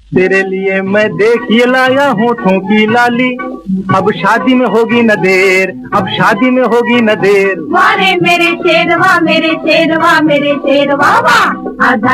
तेरे लिए मैं देखिए लाया होठों की लाली, अब शादी में होगी न देर, अब शादी में होगी न देर। वारे मेरे शेरवा, मेरे शेरवा, मेरे शेरवा, वाह।